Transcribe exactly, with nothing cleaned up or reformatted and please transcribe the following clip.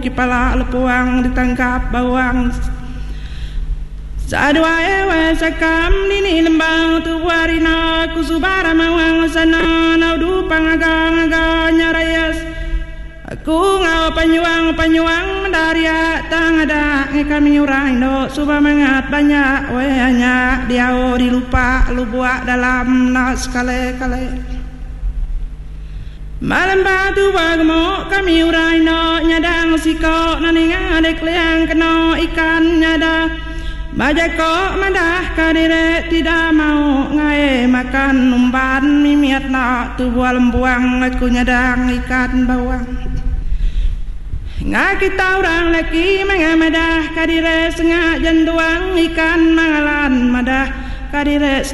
kepala lepuang ditangkap bawang sadua ewe sakam dini lembang tu warina kusubara mawang sana naudu pangagang agang nyarayas aku ngau panyuang panyuang mendaria tang ada kami urang indo suba mangat banyak we hanya diau dilupa lu buat dalam nas kale kale malam batu bagmo kami urai no nyadang siko naninga dek liang keno ikan nyada bajako madah kadire tidak mau ngae makan numban mimiat no tubuh lembuang aku nyadang ikan bawang ngak kita orang laki mengamadah kadire sengak jantuang ikan mangalan madah kadire